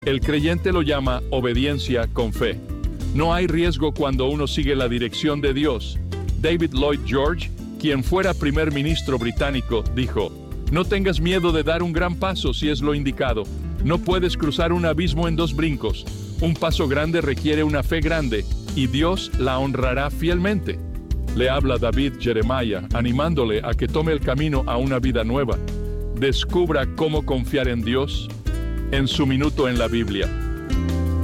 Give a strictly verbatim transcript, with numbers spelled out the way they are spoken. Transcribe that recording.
El creyente lo llama obediencia con fe. No hay riesgo cuando uno sigue la dirección de Dios. David Lloyd George, quien fuera primer ministro británico, dijo: "No tengas miedo de dar un gran paso si es lo indicado. No puedes cruzar un abismo en dos brincos. Un paso grande requiere una fe grande, y Dios la honrará fielmente". Le habla David Jeremiah, animándole a que tome el camino a una vida nueva. Descubra cómo confiar en Dios en su minuto en la Biblia.